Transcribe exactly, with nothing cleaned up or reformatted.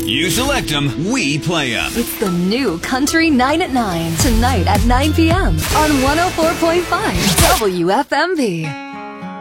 You select them, we play them. It's the new Country nine at nine, tonight at nine p.m. on one oh four point five W F M V.